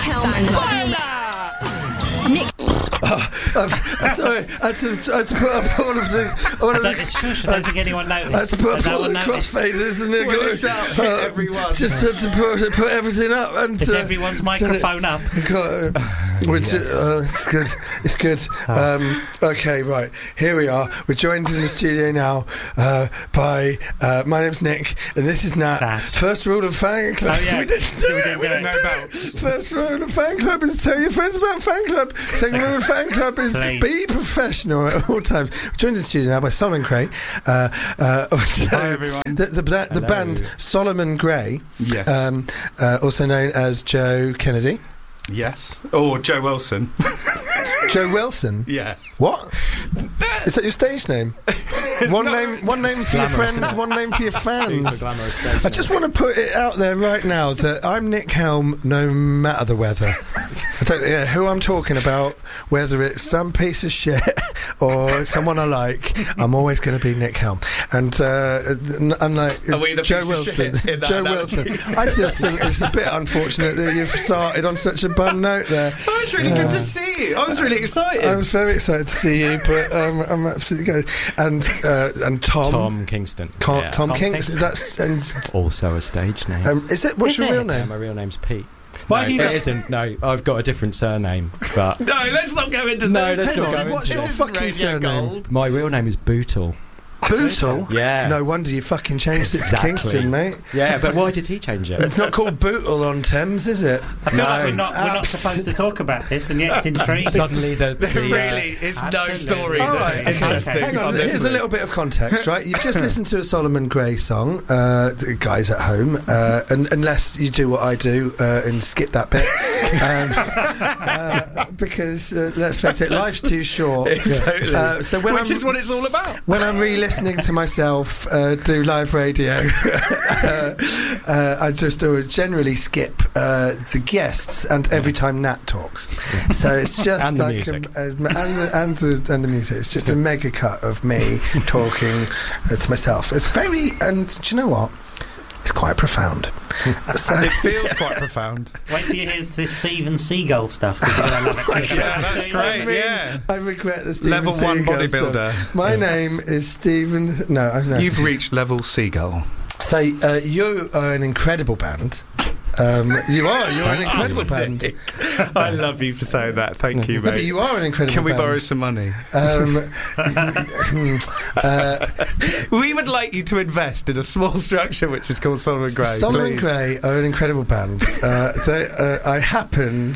Nick. Sorry, I had to put up all of the. Shush, I don't think anyone noticed. I had to put up all the crossfaders and everyone. Just had to put everything up. And, is everyone's microphone up? Which it's good. It's good. Okay, right. Here we are. We're joined in the studio now by my name's Nick and this is Nat. First rule of fan club. Oh, yeah. We didn't do it. First rule of fan club is tell your friends about fan club. Second rule of fan club is be professional at all times. We're joined in the studio now by Solomon Gray. Also, hi everyone. The band Solomon Gray. Yes. Also known as Joe Kennedy. Yes. Or Joe Wilson. Joe Wilson? Yeah. What? Is that your stage name? One name for your friends, one name for your fans. I just want to put it out there right now that I'm Nick Helm no matter the weather. I don't know who I'm talking about, whether it's some piece of shit or someone I like, I'm always going to be Nick Helm. And unlike Joe Wilson, I just think it's a bit unfortunate that you've started on such a bum note there. Oh, it's really good to see you. I was really excited. I was very excited to see you, but I'm absolutely good. And Tom Kingston. Tom Kingston. That's also a stage name. Is it? What's your real name? Yeah, my real name's Pete. Why it isn't. No, I've got a different surname. But no, let's not go into this. Let's not go into What's your fucking surname? Gold. My real name is Bootle. Bootle? Yeah. No wonder you fucking changed it to Kingston, mate. Yeah, but why did he change it? It's not called Bootle on Thames, is it? I feel like we're not supposed to talk about this, and yet it's intriguing. Suddenly there really is no story that's interesting. Hang on, here's a little bit of context, right? You've just listened to a Solomon Gray song, guys at home, unless you do what I do and skip that bit. Because, let's face it, life's too short. Totally. So Which is what it's all about. When I'm re-listening to myself do live radio, I just generally skip the guests and every time Nat talks. So it's just and like the music. And the music. It's just a mega cut of me talking to myself. It's very, and do you know what? It's quite profound. So it feels quite profound. Wait till you hear this Steven Seagal stuff. Yeah, that's great. I regret the Steven Level Seagal 1 bodybuilder. Stuff. My name is Steven. No, I know. You've reached level Seagull. So you are an incredible band. You're an incredible band. I love you for saying that. Thank you, mate. No, but you are an incredible band. Can we band. borrow some money? We would like you to invest in a small structure which is called Solomon Gray. Solomon Gray are an incredible band. I happen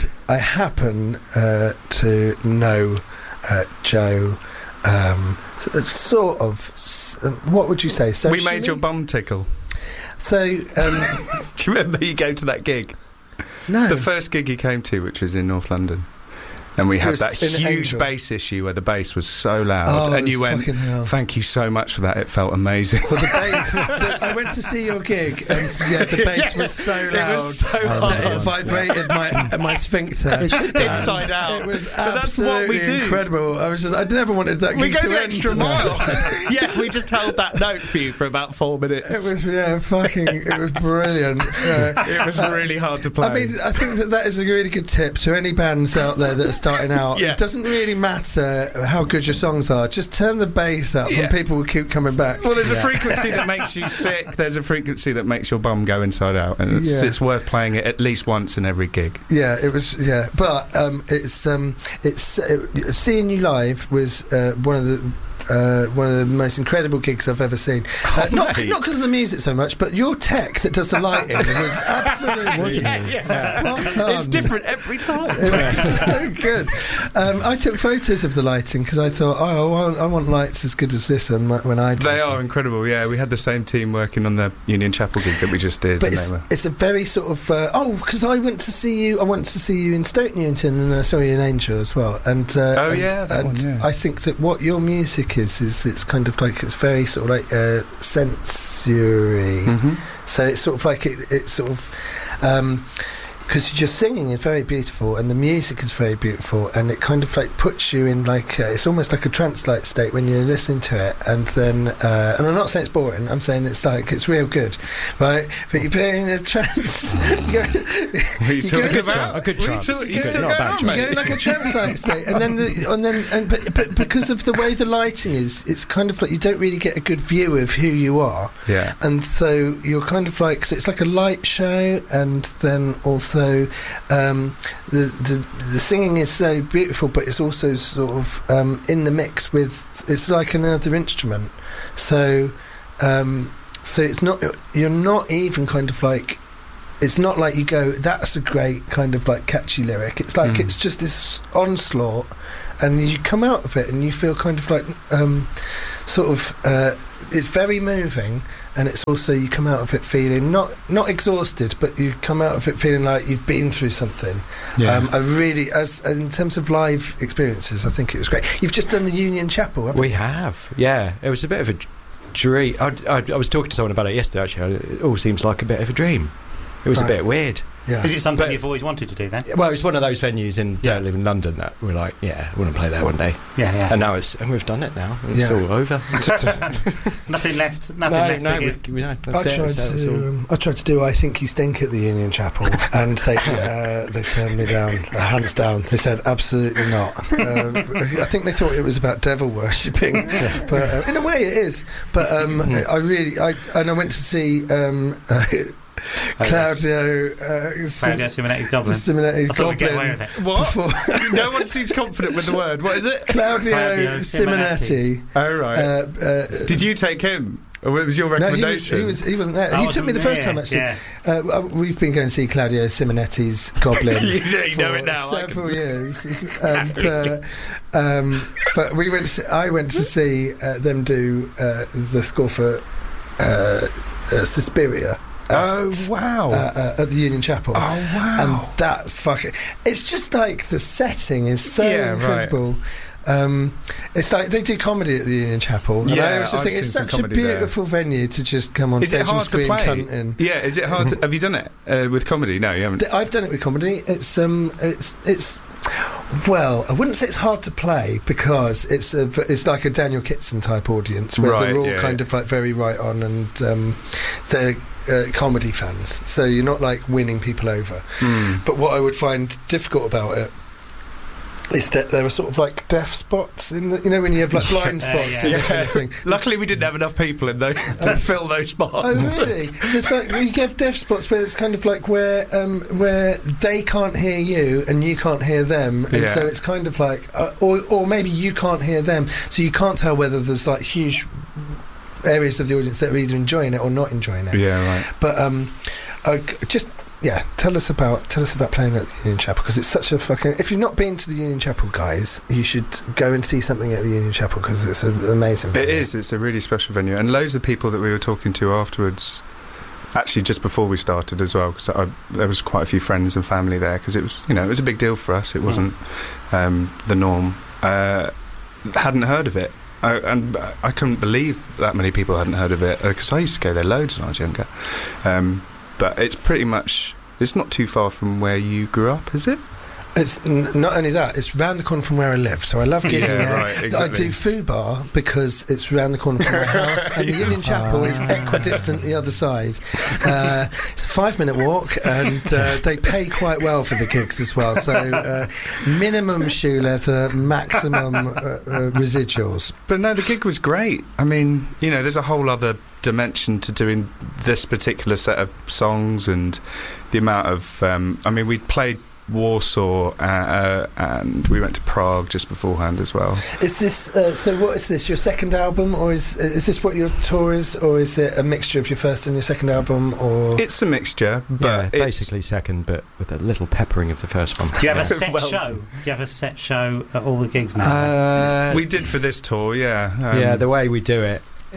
to know Joe. Sort of. What would you say? Socially? We made your bum tickle. So, do you remember you came to that gig? No. The first gig you came to, which was in North London. And we had that huge bass issue where the bass was so loud. And you went, thank you so much for that. It felt amazing. Well, I went to see your gig, and the bass was so loud. It was so loud. That it vibrated my sphincter inside out. It was that's what we do. Incredible. I never wanted that gig to end. We go the extra mile. Yeah, we just held that note for you for about 4 minutes. It was, it was brilliant. It was really hard to play. I mean, I think that is a really good tip to any bands out there that are starting out. It doesn't really matter how good your songs are, just turn the bass up and people will keep coming back. Well, there's a frequency that makes you sick, there's a frequency that makes your bum go inside out, and it's worth playing it at least once in every gig. But seeing you live was one of the most incredible gigs I've ever seen. Not because of the music so much, but your tech that does the lighting was absolutely It's different every time. It was so good. I took photos of the lighting because I thought, I want lights as good as this when I do. They are incredible. Yeah, we had the same team working on the Union Chapel gig that we just did. But it's a very sort of because I went to see you in Stoke Newington, and I saw you in Angel as well. And I think that what your music is it's kind of like, it's very sort of like sensory. So it's sort of like it's sort of because your singing is very beautiful and the music is very beautiful, and it kind of like puts you in like it's almost like a trance-like state when you're listening to it, and then and I'm not saying it's boring, I'm saying it's like it's real good, right? But you're in a trance. What are you talking about? A good trance. You still going on, mate? You go like a trance-like state, and then but because of the way the lighting is, it's kind of like you don't really get a good view of who you are. Yeah. And so you're kind of like, so it's like a light show, and then also the singing is so beautiful, but it's also sort of in the mix with, it's like another instrument. So so it's not, you're not even kind of like, it's not like you go, that's a great kind of like catchy lyric. It's like it's just this onslaught, and you come out of it and you feel kind of like sort of it's very moving, and it's also, you come out of it feeling not exhausted, but you come out of it feeling like you've been through something. I really, as in terms of live experiences, I think it was great. You've just done the Union Chapel, haven't you? We have, yeah. It was a bit of a dream. I was talking to someone about it yesterday, actually. It all seems like a bit of a dream. It was a bit weird. Yeah. Is it something you've always wanted to do then? Well, it's one of those venues in London that we're like, I want to play there one day. Yeah. And now we've done it now. It's all over. Nothing left. Nothing left to give. I tried to do I Think You Stink at the Union Chapel, and they turned me down, hands down. They said absolutely not. I think they thought it was about devil worshipping, but in a way it is. But I went to see Claudio Simonetti's Goblin. Simonetti's I thought we'd get Goblin. away with it. What? No one seems confident with the word. What is it? Claudio Simonetti. Oh, right. Did you take him? Or it was your recommendation? No, he wasn't there. He took me the first time, actually. Yeah. We've been going to see Claudio Simonetti's Goblin you know it now. several years. And, but I went to see them do the score for Suspiria. At the Union Chapel. Oh, wow. And that it's just like the setting is so incredible. Right. It's like they do comedy at the Union Chapel, and I always just think it's such a beautiful venue to just come on stage and scream cunt in. Yeah, is it hard have you done it with comedy? No, you haven't. I've done it with comedy. It's well, I wouldn't say it's hard to play, because it's like a Daniel Kitson type audience, where they're all kind of like very right on, and they're comedy fans, so you're not like winning people over. But what I would find difficult about it is that there are sort of like deaf spots in the, when you have like blind spots and that kind of thing. Luckily we didn't have enough people in to fill those spots. Oh really? There's like, you have deaf spots where it's kind of like where they can't hear you and you can't hear them, and so it's kind of like or maybe you can't hear them, so you can't tell whether there's like huge areas of the audience that are either enjoying it or not enjoying it. Yeah, right. But tell us about playing at the Union Chapel, because it's such a fucking. If you've not been to the Union Chapel, guys, you should go and see something at the Union Chapel, because it's an amazing venue. It is. It's a really special venue, and loads of people that we were talking to afterwards. Actually, just before we started as well, because there was quite a few friends and family there, because it was it was a big deal for us. It wasn't the norm. Hadn't heard of it. And I couldn't believe that many people hadn't heard of it, because I used to go there loads when I was younger. But it's pretty much, it's not too far from where you grew up, is it? It's not only that, it's round the corner from where I live, so I love getting there. Right, exactly. I do Foo Bar because it's round the corner from my house, and the Union Chapel is equidistant the other side. It's a 5-minute walk, and they pay quite well for the gigs as well, so minimum shoe leather, maximum residuals. But no, the gig was great. I mean, there's a whole other dimension to doing this particular set of songs, and the amount of we played Warsaw and we went to Prague just beforehand as well. Is this so what is this, your second album, or is this what your tour is, or is it a mixture of your first and your second album, or? It's a mixture, but basically second, but with a little peppering of the first one. Do you have a set show? Do you have a set show at all the gigs now? We did for this tour, yeah. The way we do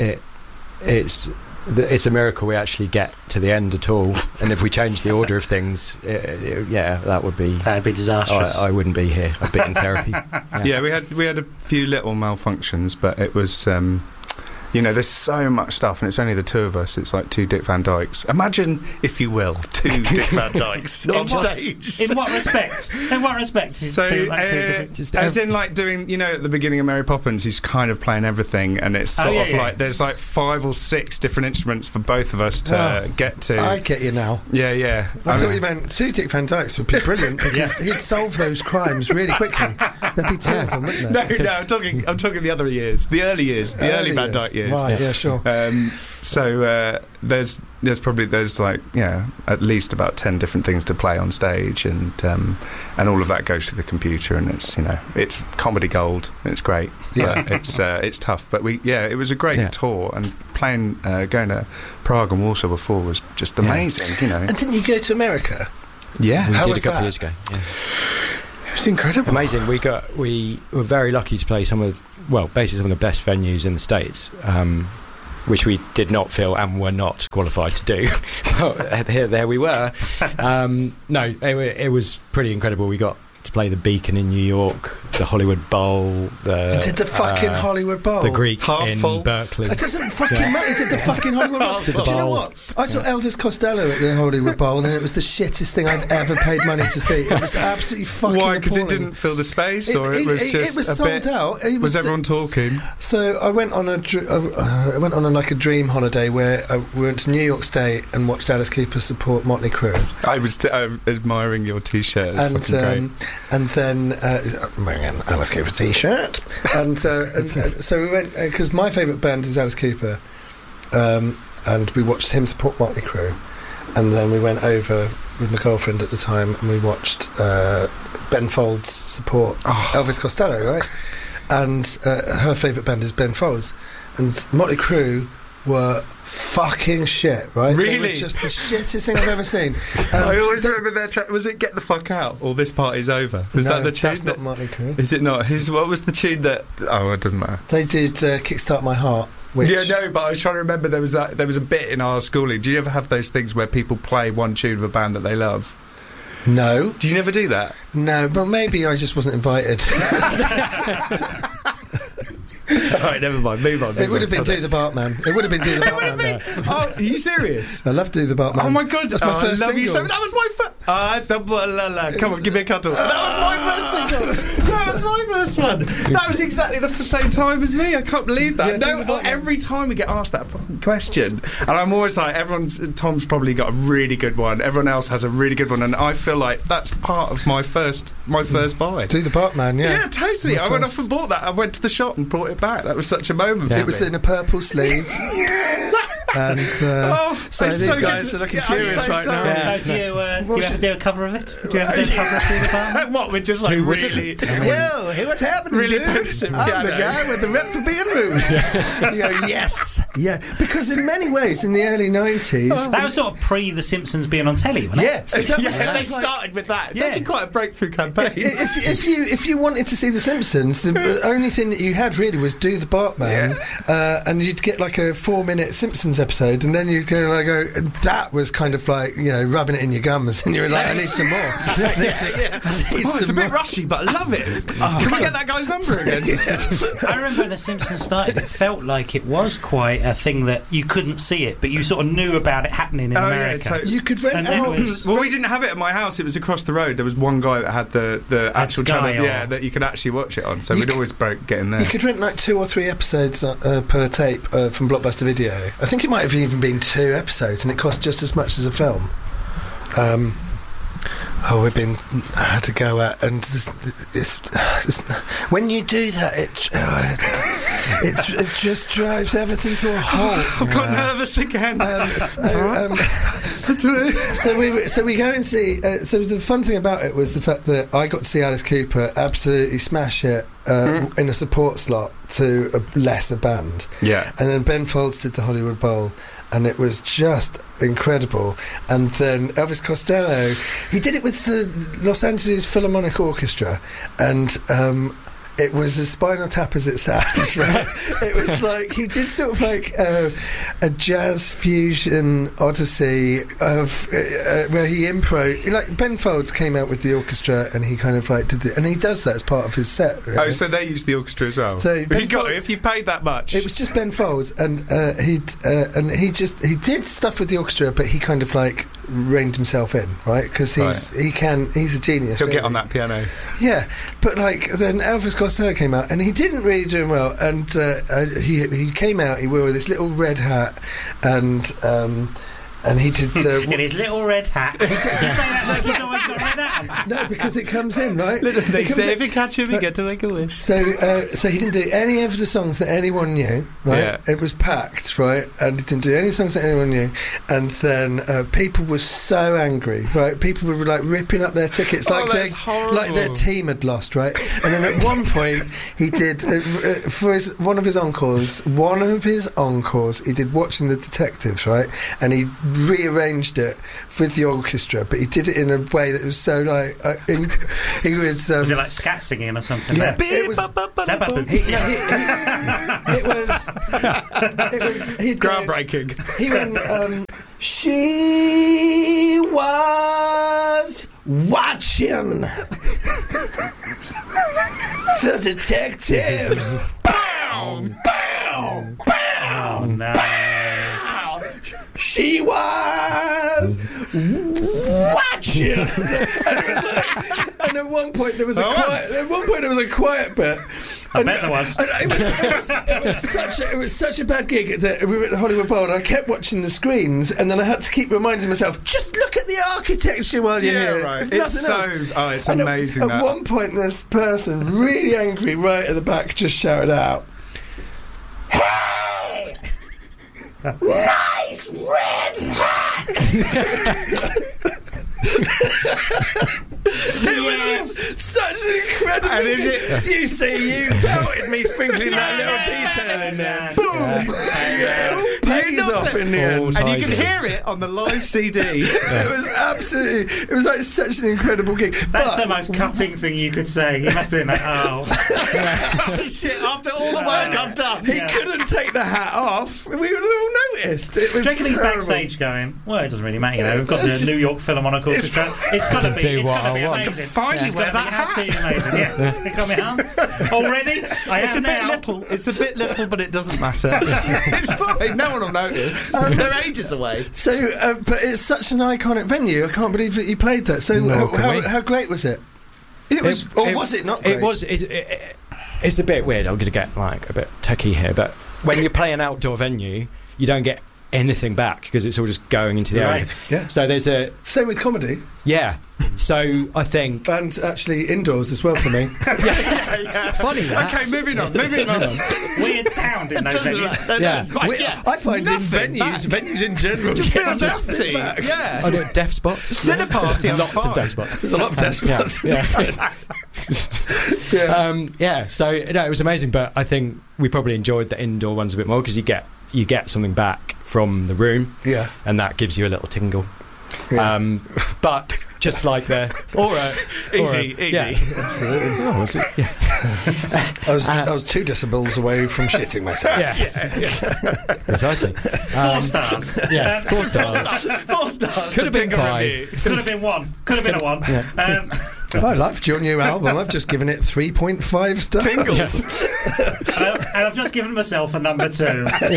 it's a miracle we actually get to the end at all, and if we change the order of things, that would be disastrous. I wouldn't be here. I'd be in therapy. Yeah, we had a few little malfunctions, but it was You know, there's so much stuff, and it's only the two of us. It's like two Dick Van Dykes. Imagine, if you will, two Dick Van Dykes on stage. In what respect? In what respect? So, as in, like, doing, you know, at the beginning of Mary Poppins, he's kind of playing everything, and it's sort of like there's like 5 or 6 different instruments for both of us to get to. I get you now. Yeah. I thought you meant two Dick Van Dykes would be brilliant because he'd solve those crimes really quickly. They'd be terrible, wouldn't they? No, I'm talking the other years, the early years, the early Van Dyke years. Right, yeah, sure. So there's like at least about 10 different things to play on stage, and all of that goes through the computer, and it's comedy gold. It's great. Yeah, it's tough, but it was a great tour, and going to Prague and Warsaw before was just amazing. You know. And didn't you go to America? Yeah, How we was did a couple that? years ago. Yeah. It's incredible. Amazing. We were very lucky to play basically some of the best venues in the States, which we did not feel and were not qualified to do. But there we were. No, it was pretty incredible. We got to play the Beacon in New York, the Hollywood Bowl. You did the fucking Hollywood Bowl. The Greek Half in full. Berkeley. It doesn't fucking matter. You did the fucking Hollywood Bowl. Do you know what? I saw Elvis Costello at the Hollywood Bowl, and it was the shittest thing I've ever paid money to see. It was absolutely fucking Why? Because it appalling. didn't fill the space, or it was just it was a sold bit, out. Was everyone talking? So I went on a dream holiday where we went to New York State and watched Alice Cooper support Motley Crue. I was admiring your T-shirt. It's fucking great. And then I'm wearing an Alice Cooper T-shirt, and so we went because my favourite band is Alice Cooper, and we watched him support Motley Crue, and then we went over with my girlfriend at the time and we watched Ben Folds support Elvis Costello, right? And her favourite band is Ben Folds, and Motley Crue were fucking shit, right? Really? They were just the shittest thing I've ever seen. I always remember their chat. Was it "Get the Fuck Out" or "This Party's Over"? Was that the tune? That's not Motley Crue. Is it not? What was the tune that? Oh, it doesn't matter. They did "Kickstart My Heart." Which, but I was trying to remember there was a bit in our schooling. Do you ever have those things where people play one tune of a band that they love? No. Do you never do that? No, but maybe I just wasn't invited. Alright, never mind. Move on. It would have been Do the Bartman. It would have been Do the Bartman. Oh, are you serious? I love Do the Bartman. Oh my god, that's my first I love single. You so. That was my first. Come on, give me a cuddle. That was my first single. That was my first one. That was exactly the same time as me. I can't believe that. Yeah, every time we get asked that fucking question, and I'm always like, Tom's probably got a really good one. Everyone else has a really good one, and I feel like that's part of my first buy. Do the Bartman, yeah. Yeah, totally. I went off and bought that. I went to the shop and brought it back. That was such a moment. It was in a purple sleeve. And so these guys are looking furious right now. Yeah. Do you ever do a cover of it? Do you ever do a cover of Do the Bartman? What, we're just like really... Yo, hey, what's happening, really dude? I'm the guy with the rep for being rude. You go, yes. Yeah, because in many ways, in the early 90s... that was sort of pre The Simpsons being on telly, wasn't it? Yeah, so that was they started with that. It's actually quite a breakthrough campaign. If you wanted to see The Simpsons, the only thing that you had really was Do the Bartman, and you'd get like a 4-minute Simpsons episode, and then you'd go, that was kind of like, rubbing it in your gums, and you were like, I need some more. It's a bit rushy, but I love it. Can we get that guy's number again? I remember when The Simpsons started, it felt like it was quite a thing that you couldn't see it, but you sort of knew about it happening in America. Totally. You could rent out. Well, we didn't have it at my house. It was across the road. There was one guy that had the actual channel, that you could actually watch it on. So we'd always get in there. You could rent like 2 or 3 episodes per tape from Blockbuster Video. I think it might have even been 2 episodes, and it cost just as much as a film. I had to go at, and it's when you do that, it just drives everything to a halt. I've got nervous again. So we go and see. So the fun thing about it was the fact that I got to see Alice Cooper absolutely smash it in a support slot to a lesser band. Yeah, and then Ben Folds did the Hollywood Bowl. And it was just incredible. And then Elvis Costello, he did it with the Los Angeles Philharmonic Orchestra, and it was as Spinal Tap as it sounds. Right? It was like he did sort of like a jazz fusion odyssey of where he like Ben Folds came out with the orchestra and he kind of like did and he does that as part of his set. Really. Oh, so they use the orchestra as well. So if you paid that much, it was just Ben Folds, and he did stuff with the orchestra, but he kind of like reined himself in, right? Because he's a genius. He'll really. get on that piano. Yeah, but like then Elvis Costello came out, and he didn't really do well. And he came out, he wore this little red hat, and he did in his little red hat. You say that like he's always got a red hat on. No, because it comes in, right? They say if you catch him, you get to make a wish. So he didn't do any of the songs that anyone knew, right? Yeah. It was packed, right? And he didn't do any songs that anyone knew. And then people were so angry, right? People were like ripping up their tickets like their team had lost, right? And then at one point he did for one of his encores, he did Watching the Detectives, right? And he rearranged it with the orchestra, but he did it in a way that was so like he was. Was it like scat singing or something? Yeah, it was. It was Groundbreaking. He went. She was watching the detectives. Bow, bow, bow. Oh no. She was watching, and at one point there was a quiet bit. I bet there was. It was such a bad gig that we were at the Hollywood Bowl, and I kept watching the screens, and then I had to keep reminding myself, just look at the architecture while you're here. Right. If It's nothing else. it's And amazing. At one point, this person, really angry, right at the back, just shouted out, "Hey! Nice red hat!" It was such an incredible. And is it? You see, you doubted me sprinkling that little detail in there. Boom! It all pays off in the end. And you can hear it on the live CD. It was absolutely. It was like such an incredible gig. That's the most cutting thing you could say. He must have been like, oh shit! After all the work I've done, he couldn't take the hat off. We would have all noticed. It was. Do you reckon he's terrible. backstage going, well, it doesn't really matter, you know, we've got the New York Philharmonic Orchestra. It's got to be amazing. Finally wear that hat. Absolutely amazing. Yeah. You got me home already. It's a bit little. It's a bit little, but it doesn't matter. It's fine. No one will notice. They're ages away. So, but it's such an iconic venue. I can't believe that you played that. So, how great was it? It was, was it not great? It was. It's a bit weird. I'm going to get like a bit techie here, but when you play an outdoor venue, you don't get anything back because it's all just going into the air. Yeah. So there's a same with comedy. Yeah. So I think and actually indoors as well for me. yeah. Funny. That. Okay, moving on. Weird sound in those venues. Yeah. I find in venues in general just feels empty. Yeah. I do deaf spots. Dinner party. Lots of deaf spots. There's a lot of deaf spots. Yeah. So no, it was amazing, but I think we probably enjoyed the indoor ones a bit more because you get something back from the room. Yeah. And that gives you a little tingle. Yeah. But just like the easy. Yeah, absolutely. I was 2 decibels away from shitting myself. Yes. Precisely. 4 stars. Yeah, 4 stars. 4 stars. Could have been 5. Could have been 1. Could have been a 1. Yeah. I loved your new album. I've just given it 3.5 stars. Tingles. And I've just given myself a number 2.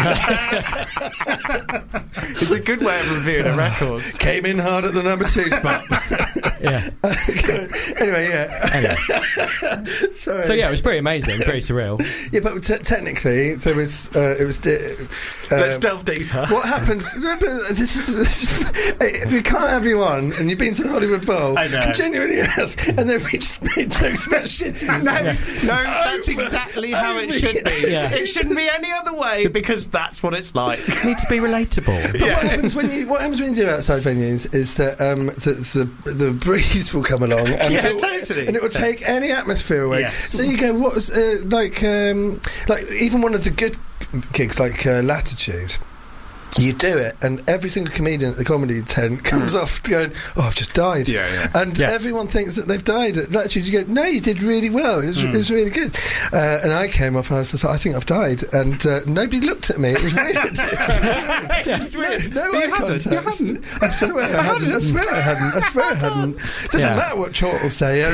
It's a good way of reviewing a record. Came in hard at the number 2 spot. Yeah. Anyway, yeah. Sorry. So yeah, it was pretty amazing, pretty surreal. Yeah, but technically, there was. It was. Let's delve deeper. What happens? This is. We can't have you on, and you've been to the Hollywood Bowl. I know. Genuinely ask, and then we just made jokes about shitting. No, that's exactly how it should be. Yeah. It shouldn't be any other way because that's what it's like. You need to be relatable. But what happens when you do outside venues is that the breeze will come along and totally, and it will take any atmosphere away. Yes. So you go, what was like even one of the good gigs like Latitude. you do it, and every single comedian at the comedy tent comes off going, "Oh, I've just died," and everyone thinks that they've died. Actually, you go, "No, you did really well. It was really good." And I came off and I was just like, "I think I've died," and nobody looked at me. It was weird. It's weird. No eye contact. You hadn't. I swear I hadn't. I swear I hadn't. Doesn't matter what Chort will say.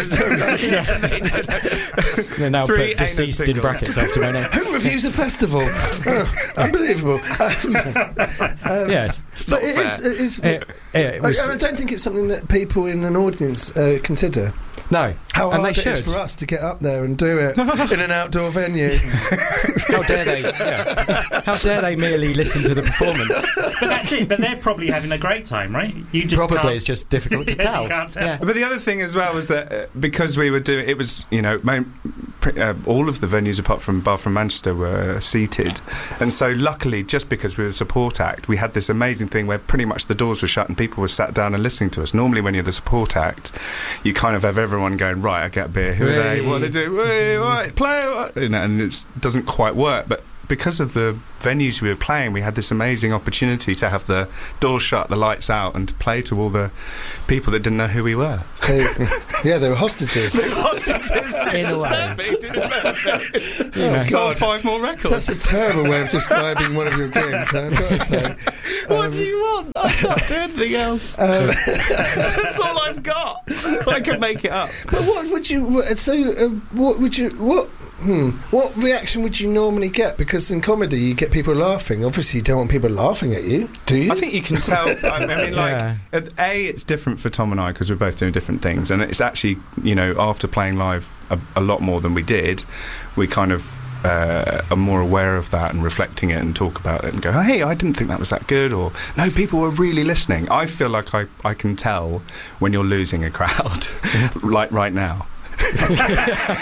They're now put deceased in brackets after my name. Who reviews a festival? Unbelievable. Yes, but it is. And I don't think it's something that people in an audience consider. No, how and hard they it is should. for us to get up there and do it in an outdoor venue. How dare they? Yeah. How dare they merely listen to the performance? But that's it. But they're probably having a great time, right? You just probably it's just difficult to tell. You can't tell. Yeah. But the other thing as well was that because we were doing it was all of the venues apart from Bath and Manchester were seated, and so luckily just because we were a support act, we had this amazing thing where pretty much the doors were shut and people were sat down and listening to us. Normally when you're the support act, you kind of have everyone going, right, I get a beer, who are they, what are they doing, right, play, and it doesn't quite work. But because of the venues we were playing, we had this amazing opportunity to have the doors shut, the lights out, and to play to all the people that didn't know who we were. They were hostages. In a way. Sold 5 more records. That's a terrible way of describing one of your gigs, I've got to say. What do you want? I can't do anything else. That's all I've got. I can make it up. But what would you? What reaction would you normally get? Because in comedy you get people laughing. Obviously you don't want people laughing at you, do you? I think you can tell. I mean, like, it's different for Tom and I because we're both doing different things, and it's actually, after playing live a lot more than we did, we kind of are more aware of that and reflecting it and talk about it and go, hey, I didn't think that was that good, or no, people were really listening. I feel like I can tell when you're losing a crowd, like right now. Do you know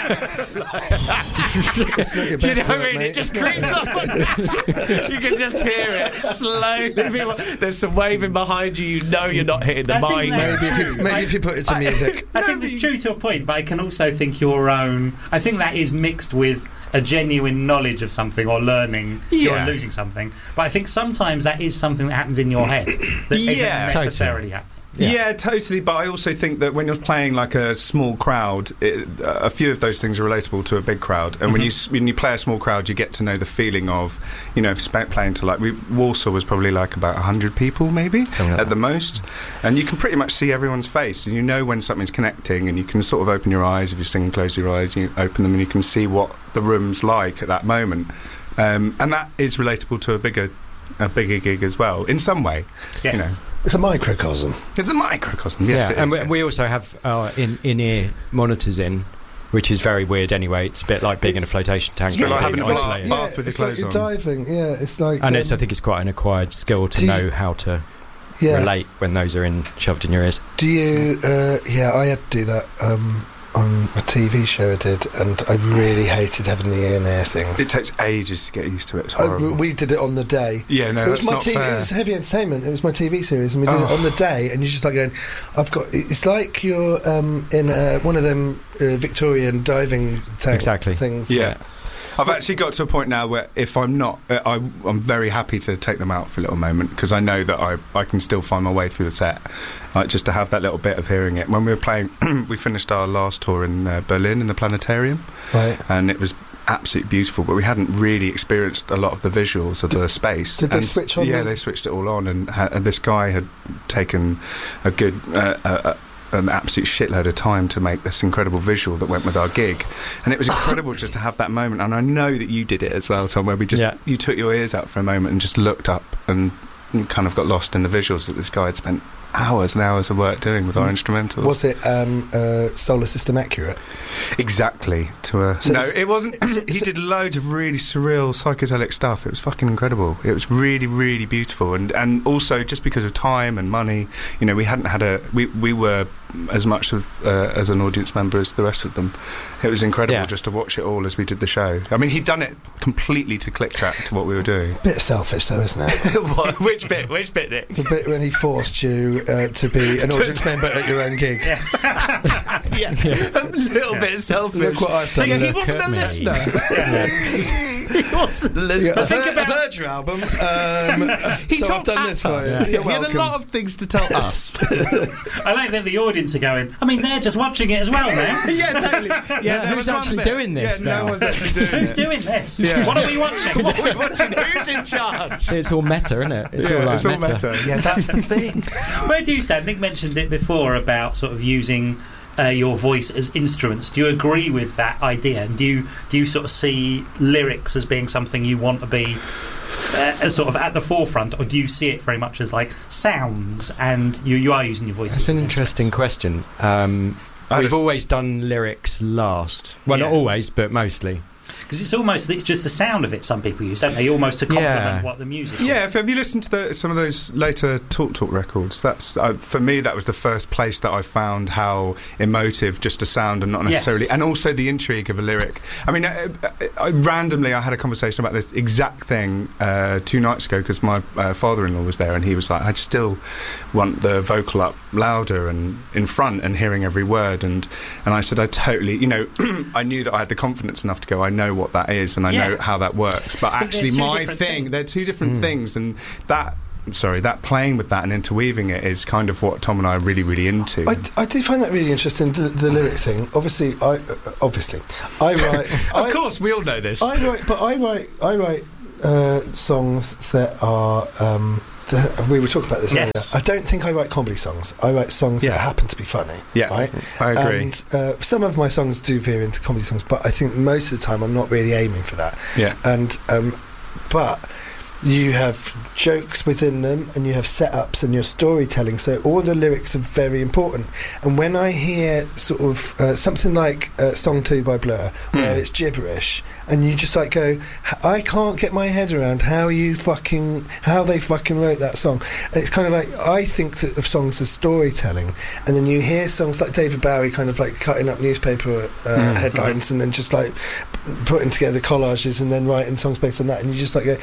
what I mean? It just creeps up on you. You can just hear it slowly. There's some waving behind you. You know you're not hitting the mic. Maybe if you put it to music. I think it's true to a point, but I can also think your own. I think that is mixed with a genuine knowledge of something or learning you're losing something. But I think sometimes that is something that happens in your head that isn't necessarily happening. Yeah, totally. But I also think that when you're playing like a small crowd, a few of those things are relatable to a big crowd. And when you play a small crowd, you get to know the feeling of, if you're playing to Warsaw was probably like about 100 people, maybe at the most. And you can pretty much see everyone's face, and you know when something's connecting, and you can sort of open your eyes. If you're singing, close your eyes, you open them, and you can see what the room's like at that moment. And that is relatable to a bigger gig as well, in some way. Yeah. It's a microcosm. It's a microcosm, yes. Yeah, and we also have our in-ear monitors in, which is very weird anyway. It's a bit like being in a flotation tank. It's a bit like having a isolated. bath with your clothes on. Diving, it's like... And I think it's quite an acquired skill to know how to relate when those are shoved in your ears. Do you... I had to do that on a TV show I did, and I really hated having the in-ear things. It takes ages to get used to it. It's horrible. We did it on the day. Yeah, no, that's not fair. It was Heavy Entertainment. It was my TV series, and we did it on the day. And you're just like going, It's like you're in one of them Victorian diving tank things. Yeah. I've actually got to a point now where if I'm not, I'm very happy to take them out for a little moment, because I know that I can still find my way through the set, just to have that little bit of hearing it. When we were playing, we finished our last tour in Berlin in the Planetarium, right, and it was absolutely beautiful, but we hadn't really experienced a lot of the visuals of the space. Did they switch on? Yeah, they switched it all on, and this guy had taken a good... an absolute shitload of time to make this incredible visual that went with our gig, and it was incredible just to have that moment. And I know that you did it as well, Tom, where we just you took your ears out for a moment and just looked up and kind of got lost in the visuals that this guy had spent hours and hours of work doing with our instrumentals. Was it solar system accurate? Exactly. It wasn't. He did loads of really surreal psychedelic stuff. It was fucking incredible. It was really, really beautiful, and also just because of time and money, we hadn't had we were as much as an audience member as the rest of them. It was incredible just to watch it all as we did the show. I mean, he'd done it completely to click track to what we were doing. Bit selfish though, isn't it? Which bit, Nick? The bit when he forced you to be an audience member at your own gig. A little bit selfish. Look what I've done. He wasn't a listener. What's the list? Yeah, think a about- Verge album. He so I've talked done at this for us. you. Yeah. You're He had a welcome. lot of things to tell us. I like that the audience are going, I mean, they're just watching it as well now. Yeah, totally. Yeah, there who's was one actually bit. doing this Yeah, now? no one's actually doing Who's it. doing this? Yeah. What are we watching? What are we watching? Who's in charge? See, it's all meta, isn't it? It's Yeah, all like it's all meta. Yeah, that's the thing. Where do you stand? Nick mentioned it before about sort of using your voice as instruments. Do you agree with that idea? And do you sort of see lyrics as being something you want to be as sort of at the forefront, or do you see it very much as like sounds and you are using your voice? That's as an interesting instruments? question. We've always done lyrics last. Well, not Yeah. always, but mostly. Because it's just the sound of it some people use, don't they? Almost to complement Yeah. what the music is. Yeah, have you listened to some of those later Talk records? That's for me. That was the first place that I found how emotive just a sound and not necessarily, Yes. and also the intrigue of a lyric. I mean, randomly, I had a conversation about this exact thing 2 nights ago because my father-in-law was there, and he was like, "I still want the vocal up louder and in front and hearing every word." And I said, "I totally, I knew that I had the confidence enough to go. I know what that is, and I know how that works. But they're actually, two my different thing, things. they're two different things, and that playing with that and interweaving it is kind of what Tom and I are really, really into. I do find that really interesting, the lyric thing. Obviously, I write. Of course, we all know this. I write songs that are. We were talking about this earlier. Yes. I don't think I write comedy songs. I write songs that happen to be funny. Yeah, right? I agree. And some of my songs do veer into comedy songs, but I think most of the time I'm not really aiming for that. Yeah. And but you have jokes within them, and you have setups, and your storytelling. So all the lyrics are very important. And when I hear sort of something like Song 2 by Blur, where it's gibberish, and you just like go, I can't get my head around how they fucking wrote that song. And it's kind of like, I think that of songs as storytelling, and then you hear songs like David Bowie kind of like cutting up newspaper headlines and then just like putting together collages and then writing songs based on that, and you just like go,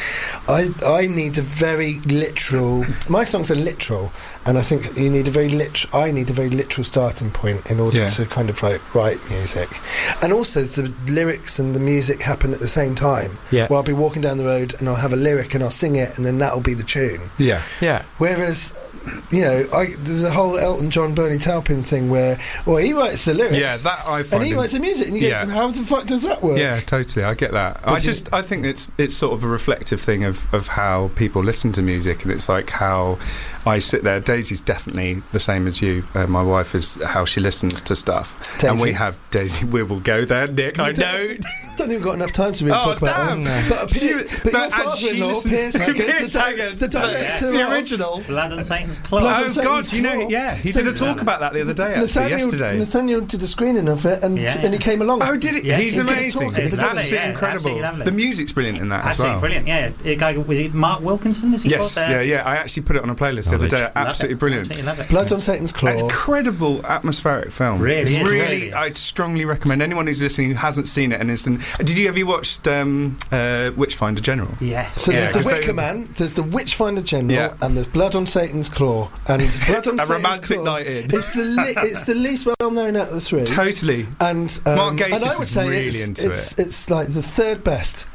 I need a very literal. My songs are literal, and I think you need a very I need a very literal starting point in order to kind of like write music, and also the lyrics and the music happen at the same time. Yeah. Well, I'll be walking down the road and I'll have a lyric and I'll sing it, and then that'll be the tune. Yeah. Whereas, there's a whole Elton John, Bernie Taupin thing where, he writes the lyrics. Yeah, that I find. And he writes the music, and you go, how the fuck does that work? Yeah, totally. I get that. I think it's sort of a reflective thing of how people listen to music, and it's like how I sit there. Daisy's definitely the same as you. My wife is how she listens to stuff, Daisy. and we have Daisy. We will go there, Nick. I know. Don't think we've got enough time to really talk about damn. it. But your But as she father-in-law, listened- Piers Haggard, Piers Haggard, the director the of original. Blood and Satan's Claw. Blood Oh and God! Satan's You know, Claw. he So- did a talk about that the other day. Actually, yesterday. Nathaniel did a screening of it, and he came along. Oh, did it? Yes, He's he did amazing. talk. He did lovely, Absolutely yeah, incredible. absolutely lovely. The music's brilliant in that as Absolutely well. brilliant, yeah. A guy, was it Mark Wilkinson? Is he Yes, called? yeah. I actually put it on a playlist the other day. Absolutely brilliant. Absolutely love it. Blood on Satan's Claw. Incredible atmospheric film. Really it's is, really. really is. I'd strongly recommend anyone who's listening who hasn't seen it. And have you watched Witchfinder General? Yes. So there's the 'cause Wicker Man, there's the Witchfinder General, Yeah. and there's Blood on Satan's Claw, and Blood on A Satan's romantic Claw. night in. It's the least well known out of the three. Totally. And Mark Gatiss and I would is say really it's, into it's, it. It's like the third best.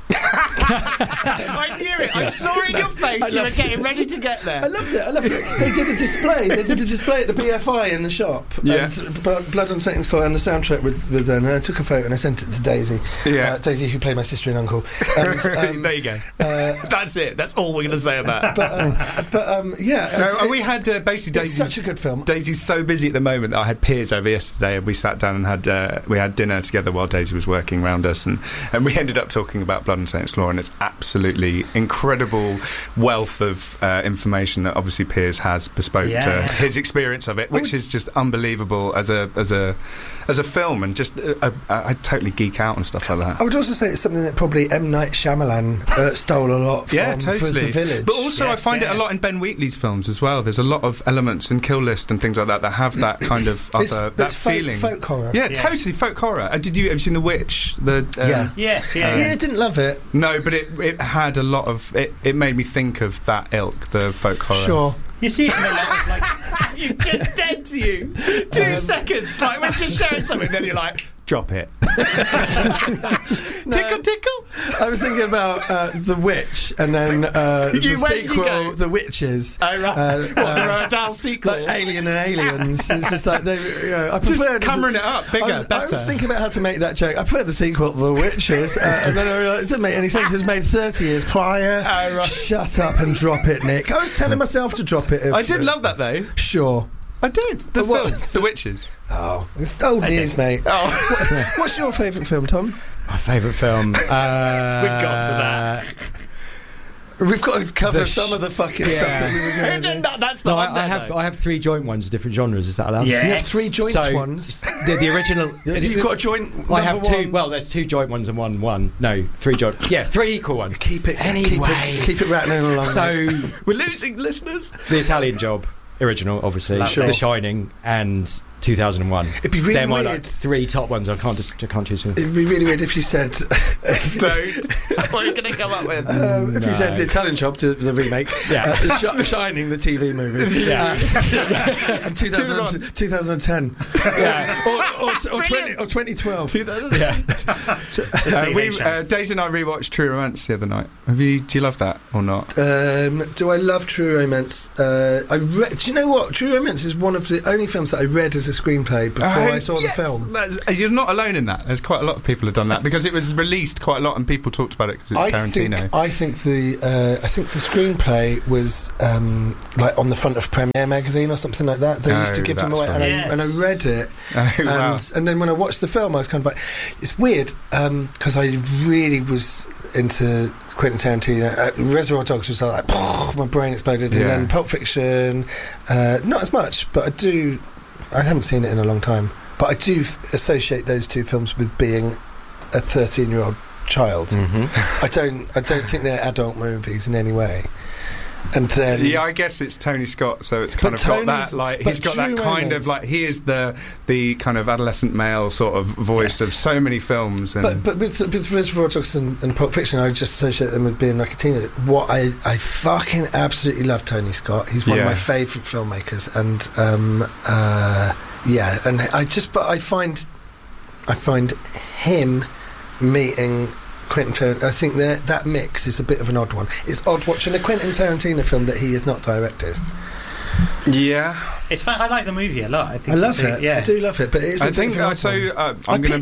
I knew it. I saw it in your face. You were getting ready to get there. I loved it. They did a display at the BFI in the shop. Yeah. And Blood on Satan's Claw and the soundtrack with and I took a photo and I sent it to Daisy. Yeah. Daisy, who played my sister and uncle. And, There you go. That's it. That's all we're going to say about it. yeah. We had basically it's Daisy's such a good film. Daisy's so busy at the moment that I had Piers over yesterday, and we sat down and had dinner together while Daisy was working around us, and we ended up talking about Blood and Satan's Claw, and it's absolutely incredible wealth of information that obviously Piers has bespoke to his experience of it, which is just unbelievable as a film, and just I totally geek out and stuff like that. I would also say it's something that probably M. Night Shyamalan stole a lot from Totally. for The Village. But also I find it a lot in Ben Wheatley's films as well. There's a lot of elements in Kill List and things like that have that kind of other, that feeling. folk horror. Yeah, totally folk horror. Have you seen The Witch? Yes, I didn't love it. No, but it had a lot of it made me think of that ilk, the folk horror. Sure. You see it in a lot of like. You're just dead to you. 2 seconds. Like, we're just sharing something, then you're like, drop it. Tickle, tickle. I was thinking about The Witch, and then Where the did you go? sequel, The Witches. Oh, right. What, the Roald Dahl sequel? Like Alien and Aliens. It's just like, I Just prefer hammering it up, bigger, I better. was thinking about how to make that joke. I prefer the sequel, The Witches, and then I realised it didn't make any sense. It was made 30 years prior. Oh, right. Shut up and drop it, Nick. I was telling myself to drop it. I did love that, though. Sure. I did. The What? film. The Witches. Oh, it's old news, mate. Oh. What's your favourite film, Tom? My favourite film. We've got to that. We've got to cover The some of the fucking stuff that we were going to do. No, that's No, not on there, I have 3 joint ones of different genres. Is that allowed? Yeah. You have 3 joint So, ones. The original. You've got a joint. I have number 2. one. Well, there's 2 joint ones and one. No, 3 joint. Yeah, 3 equal ones. Keep it. Anyway. Keep it rattling along. So We're losing listeners. the Italian Job, original, obviously. Lovely. The Shining and 2001. It'd be really They're my weird. 3 top ones. I can't choose them. It'd be really weird if you said. Don't. What are you going to come up with? If you said The Italian Job, the remake, Yeah. Shining, the TV movie, Yeah. and 2010, or 2012. Yeah. Daisy and I rewatched True Romance the other night. Do you love that or not? Do I love True Romance? Do you know what? True Romance is one of the only films that I read as a screenplay before I saw the film. You're not alone in that. There's quite a lot of people have done that because it was released quite a lot and people talked about it because it's Tarantino. I think the screenplay was like on the front of Premiere magazine or something like that. They used to give them away, that's and I read it. Wow. And then when I watched the film, I was kind of like, it's weird because I really was into Quentin Tarantino. Reservoir Dogs was like, my brain exploded, and then Pulp Fiction, not as much, but I haven't seen it in a long time, but I do associate those 2 films with being a 13-year-old child. Mm-hmm. I don't think they're adult movies in any way. And then I guess it's Tony Scott, so it's kind of got that, like, he's got that kind of, like, he is the kind of adolescent male sort of voice of so many films. And but with Reservoir Dogs and Pulp Fiction, I just associate them with being like a teenager. What I fucking absolutely love Tony Scott. He's one of my favourite filmmakers, and and I find him meeting Quentin Tarantino, I think that mix is a bit of an odd one. It's odd watching a Quentin Tarantino film that he has not directed. Yeah, it's fun. I like the movie a lot. I think I love it. Yeah. I do love it, but it's I think I'm going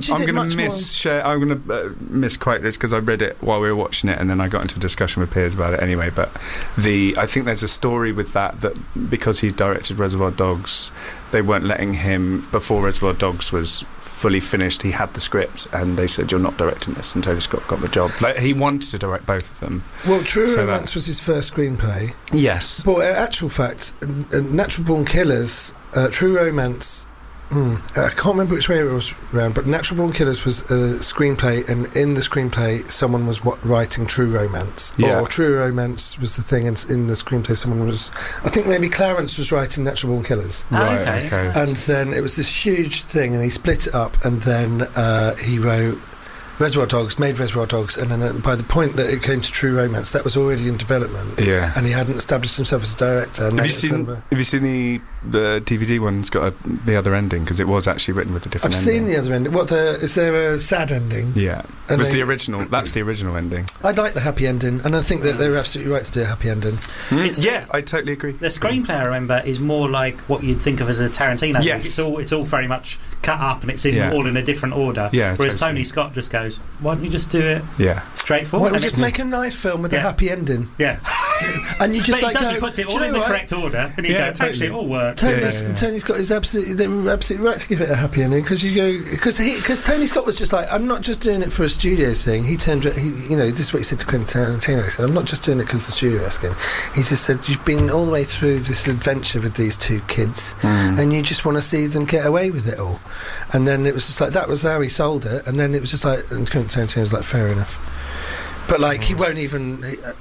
to misquote this because I read it while we were watching it, and then I got into a discussion with peers about it anyway. But I think there's a story with that because he directed Reservoir Dogs, they weren't letting him before Reservoir Dogs was fully finished. He had the script, and they said, "You're not directing this." And Tony Scott got the job. Like, he wanted to direct both of them. Well, True Romance was his first screenplay. Yes, but in actual fact, Natural Born Killers, True Romance. I can't remember which way it was around, but Natural Born Killers was a screenplay, and in the screenplay, someone was writing True Romance. Yeah. Or True Romance was the thing, and in the screenplay, someone was. I think maybe Clarence was writing Natural Born Killers. Right. Okay. And then it was this huge thing, and he split it up, and then he wrote Reservoir Dogs, made Reservoir Dogs, and then by the point that it came to True Romance, that was already in development. Yeah. And he hadn't established himself as a director. Have you seen the DVD one? It's got the other ending because it was actually written with a different ending. I've seen the other ending. Is there a sad ending? Yeah. It was the original. That's the original ending. I'd like the happy ending, and I think that they were absolutely right to do a happy ending. Yeah, I totally agree. The screenplay, I remember, is more like what you'd think of as a Tarantino. Yes. It's all very much cut up, and it's all in a different order. Yeah, whereas Tony Scott just goes, "Why don't you just do it straightforward? Why don't you just make a nice film with a happy ending?" Yeah. And you just but he puts it all in the correct order, and you go, actually, it all works. Tony Scott is they were absolutely right to give it a happy ending, because Tony Scott was just like, I'm not just doing it for a studio thing. This is what he said to Quentin Tarantino. He said, I'm not just doing it because the studio asking. He just said, you've been all the way through this adventure with these 2 kids, and you just want to see them get away with it all. And then it was just like, that was how he sold it. And then it was just like, and Quentin Tarantino was like, fair enough. But like, he won't even.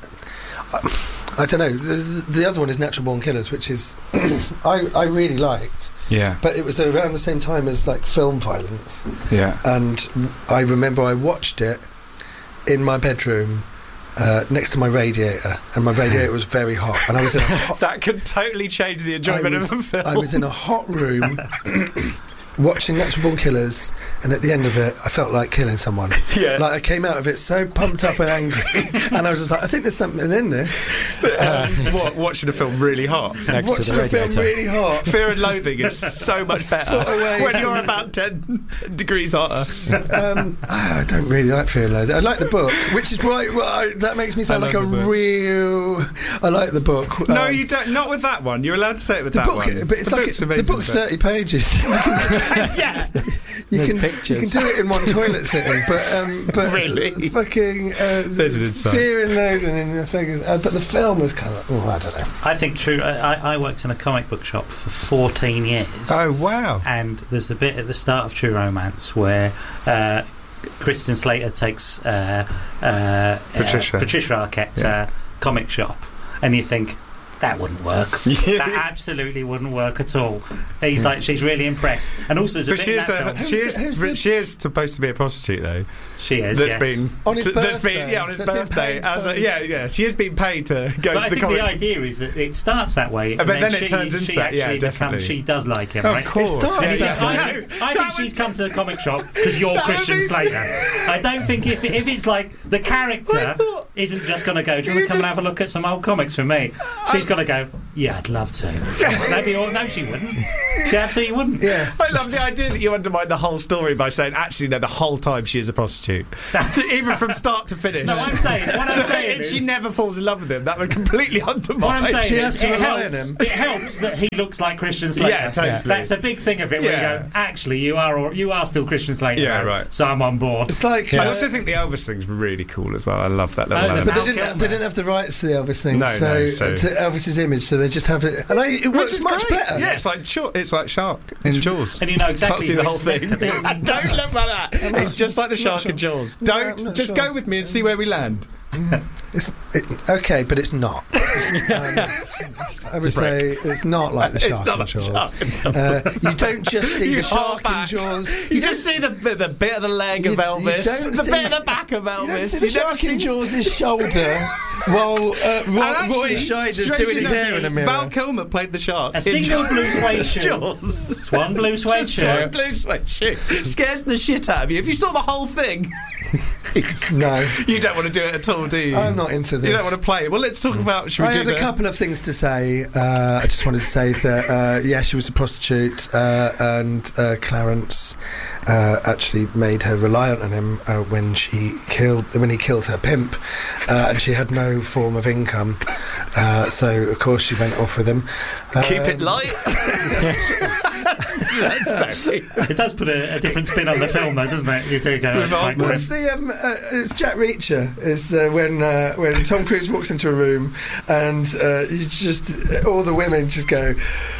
I don't know. The other one is Natural Born Killers, which is I really liked. Yeah. But it was around the same time as like Film Violence. Yeah. And I remember I watched it in my bedroom next to my radiator, and my radiator was very hot, and I was in a hot. That could totally change the enjoyment of the film. I was in a hot room. watching Natural Born Killers, and at the end of it, I felt like killing someone. Yeah. Like I came out of it so pumped up and angry, and I was just like, I think there's something in this. Watching a film really hot. Next to Watching the a film radiator. really hot. Fear and Loathing is so much better foot away when from you're the- about 10 degrees hotter. I don't really like Fear and Loathing. I like the book, which is why that makes me sound I like a love the book. real. I like the book. No, you don't. Not with that one. You're allowed to say it with The that book, one. but it's the like book's the amazing, book's but- 30 pages. Yeah. You There's can pictures. do it in one toilet sitting, but Really? fucking There's an insight. Fear and Loathing in the figures. But the film was kind of I don't know. I think true. I worked in a comic book shop for 14 years. Oh, wow. And there's a bit at the start of True Romance where Kristen Slater takes Patricia Arquette's comic shop, and you think that wouldn't work. That absolutely wouldn't work at all. He's like, she's really impressed, and also there's a But bit she in is, that film. she is supposed to be a prostitute, though. She is. That's yes. been On his that's been birthday. on his That's been birthday. paid by his- Yeah. She has been paid to go But to I the think comic. the idea is that it starts that way, But then it she, turns into she that, yeah, actually definitely. she does like him, Of right? course. It starts And that I way. know. I think she's come to the comic shop because you're Christian Slater. I don't think if it's like the character isn't just going to go, do you want to come and have a look at some old comics from me? She's going to go, yeah, I'd love to. No, she wouldn't. She absolutely wouldn't. Yeah. I love the idea that you undermine the whole story by saying, actually, no, the whole time she is a prostitute. Even from start to finish. No, what I'm saying And is, she never falls in love with him. That would completely undermine. what I'm saying She is has to it rely on helps. him. It helps that he looks like Christian Slater. Yeah, totally. That's a big thing of it. Where Yeah. you go, actually, you are still Christian Slater. Yeah, though, right. So I'm on board. It's like. I also think the Elvis thing's really cool as well. I love that little Oh, the element. But Val they Kilmer. didn't have the rights to the Elvis thing, No, so so- to Elvis's image, so they just have it, and it works is much great. better. Yeah, it's like Shark in Jaws. And you know exactly Can't see who the whole it's meant thing. to be. Don't look like that. It's just like the Shark sure. in Jaws. No, I'm Don't not just sure. go with me and see where we land. Okay, but it's not. I would say it's not like the It's shark not in like Jaws. Shark in You don't just see You the shark hold in back. Jaws. You just see the bit of the leg of You- you Elvis, don't the see- bit of the back of Elvis. You don't see the You never shark in see- Jaws' shoulder while Roy actually, Scheider's strangely doing his enough, hair in a mirror. Val Kilmer played the shark. A single blue suede shoe. Jaws. It's one blue suede Just one shoe. blue suede shoe scares the shit out of you. If you saw the whole thing, No, you don't want to do it at all, do you? I'm not into this. You don't want to play. Well, let's talk about. Should we I do had a the- couple of things to say. I just wanted to say that, yeah, she was a prostitute, and Clarence actually made her reliant on him when he killed her pimp, and she had no form of income. So of course she went off with him. Keep it light. That's very. It does put a different spin on the film, though, doesn't it? You do go. With It's quite Altman. grim. It's it's Jack Reacher. Is when Tom Cruise walks into a room and you just all the women just go.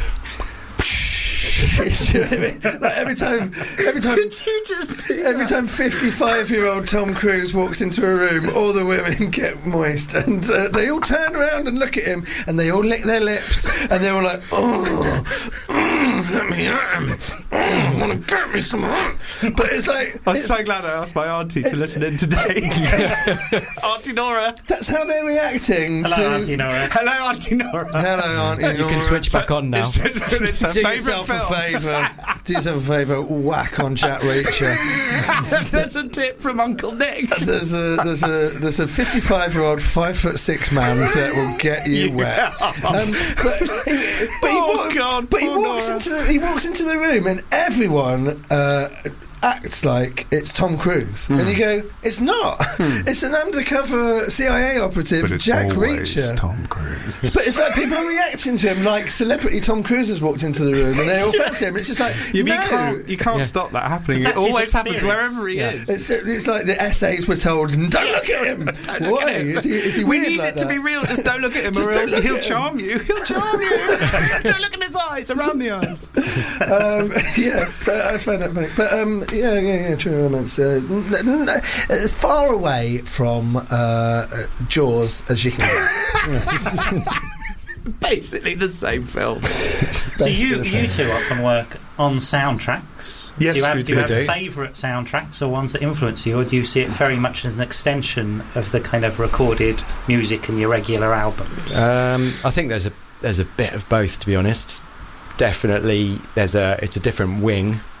Do you know what I mean? Like every time Could you just do every time 55-year-old Tom Cruise walks into a room, all the women get moist, and they all turn around and look at him, and they all lick their lips, and they're all like, "Oh, let me I want to get me some." But it's like I'm so glad I asked my auntie to listen in today. Auntie Nora. that's how they're reacting. Hello, to, Auntie Nora. Hello, Auntie Nora. Hello, Auntie Nora. You can switch back on now. It's her Do favourite yourself film. a favour. Do yourself a favour. Whack on Jack Reacher. That's a tip from Uncle Nick. There's a 55-year-old 5'6" man that will get you wet. But he Oh, God, But he poor walks Nora. into the room and everyone acts like it's Tom Cruise, and you go, it's not. It's an undercover CIA operative, Jack Reacher. Tom Cruise. But it's like people are reacting to him like celebrity Tom Cruise has walked into the room and they all fancy him. It's just like You no. can't stop that happening. It's It actually always his happens experience. wherever he is. It's like the essays were told, don't look at him. Look Why? at him. Is he we weird need like it to that? be real. Just don't look at him, Just or don't look he'll at him. charm you. He'll charm you. Don't look in his eyes, around the eyes. Yeah, so I find that funny. But yeah, True Romance. As far away from Jaws as you can get. Basically the same film. So you two often work on soundtracks. Yes, do you have, we do you do. have favourite soundtracks or ones that influence you, or do you see it very much as an extension of the kind of recorded music in your regular albums? I think there's a bit of both, to be honest. Definitely, it's a different wing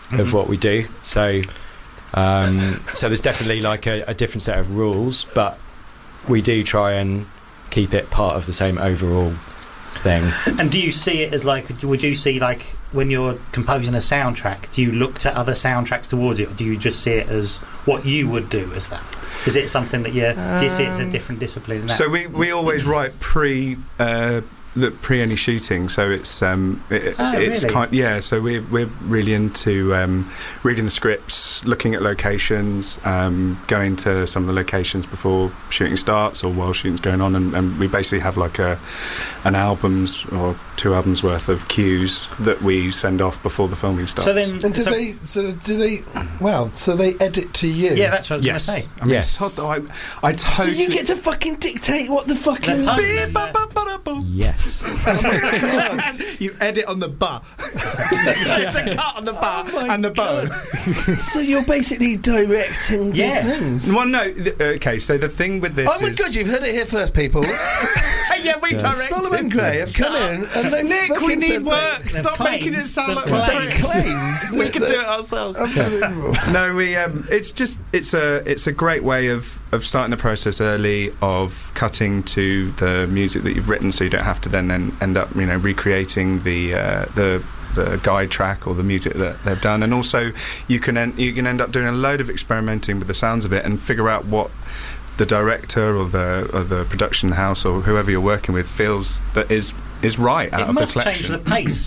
of what we do. So there's definitely like a different set of rules, but we do try and keep it part of the same overall thing. And do you see it as would you see when you're composing a soundtrack, do you look to other soundtracks towards it, or do you just see it as what you would do as that? Is it something that do you see it as a different discipline than that? So we always write pre any shooting, so it's really? So we're really into reading the scripts, looking at locations, going to some of the locations before shooting starts or while shooting's going on, and we basically have like an album's or 2 albums worth of cues that we send off before the filming starts. So then, so they edit to you? Yeah, that's what I was yes. going to say. I mean, Yes. I totally. So you get to fucking dictate what the fucking. Yes. You edit on the bar. It's a cut on the bar and the bow. So you're basically directing the things. Well, no. Okay, so the thing with this Oh my God, you've heard it here first, people. Yeah, we directed. Solomon Gray have come in and they Nick, we need work. They've Stop claimed- making it sound like they've we're claimed- we can do it ourselves. Unbelievable. No, we. It's a great way of starting the process early, of cutting to the music that you've written, so you don't have to then end up recreating the guide track or the music that they've done, and also you can end up doing a load of experimenting with the sounds of it and figure out what the director or the production house or whoever you're working with feels that is right out of the It must collection. change the pace